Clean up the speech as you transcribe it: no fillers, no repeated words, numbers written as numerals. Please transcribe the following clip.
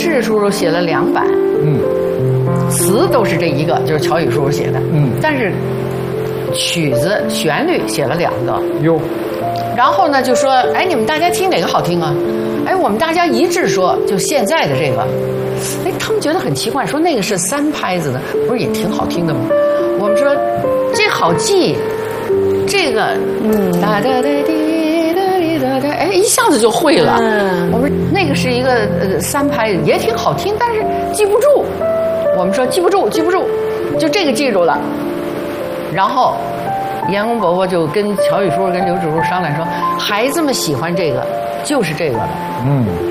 世叔叔写了2版，词都是这一个，就是乔羽叔叔写的，但是曲子旋律写了2个。 哟， 然后呢就说，哎，你们大家听哪个好听啊？哎，我们大家一致说，就现在的这个。哎，他们觉得很奇怪，说那个是3拍子的，不是也挺好听的吗？我们说这好记，这个哒哒哒滴哒滴哒哒，哎，一下子就会了。我们那个是一个3拍，也挺好听，但是记不住。我们说记不住，就这个记住了。然后严公伯伯就跟乔羽叔叔跟刘指书商量说，孩子们喜欢这个，就是这个了。